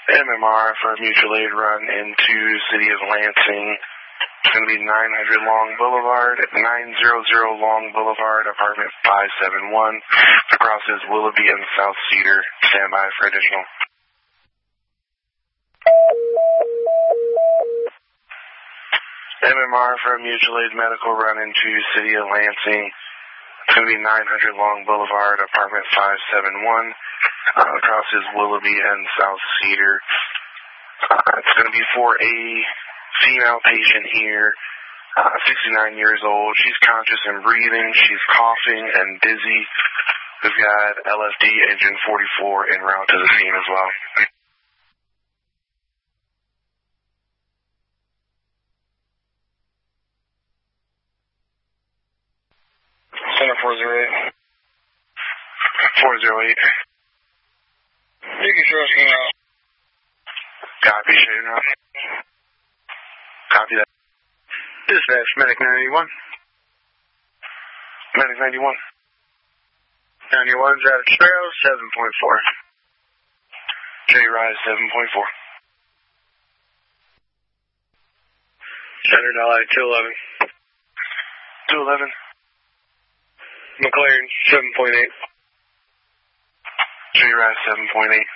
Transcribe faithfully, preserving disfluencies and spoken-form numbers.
M M R for a mutual aid run into City of Lansing. It's going to be nine hundred Long Boulevard, nine hundred Long Boulevard, apartment five seven one. Across is Willoughby and South Cedar. Stand by for additional. M M R for a mutual aid medical run into City of Lansing. It's going to be nine hundred Long Boulevard, apartment five seven one. Uh, across is Willoughby and South Cedar. Uh, it's going to be for a female patient here, uh, sixty-nine years old. She's conscious and breathing. She's coughing and dizzy. We've got L F D engine forty-four en route to the scene as well. Center four zero eight. four zero eight. You can show us now. Copy, shooting out. Copy that. Dispatch, Medic ninety-one. Medic ninety-one. ninety-one's out of Sparrow, seven point four. J-Rise, seven point four. Center L I two eleven. two eleven. McLaren, seven point eight. J-Rise, seven point eight.